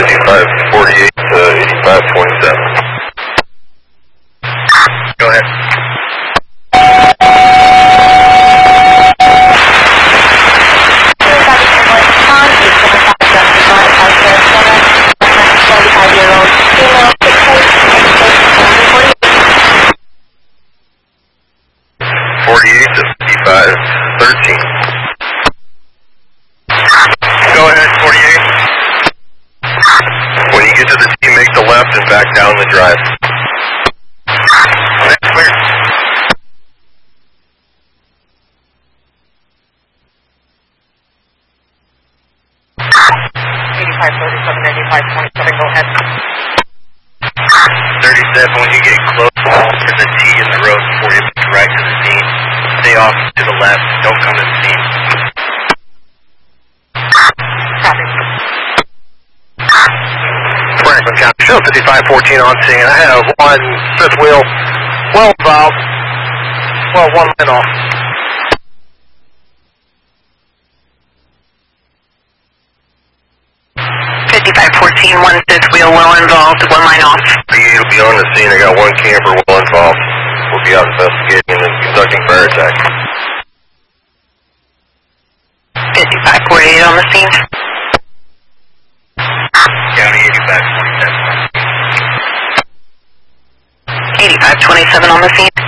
8548 to 8527. Go ahead. To 5513. Go ahead, 48. When you get to the T, make the left and back down the drive. Next clear. Go ahead. 37, when you get close to the T in the road before you make right to the scene, stay off to the left, don't come to the scene. Copy. Franklin County, show 5514 on scene. I have one fifth wheel, well involved, well, one line off. 5514, one fifth wheel, well involved, one line off. 38 will be on the scene. I got one camper well involved. We'll be out investigating and conducting fire attack. 5548 on the scene. County 8527. 8527 on the scene.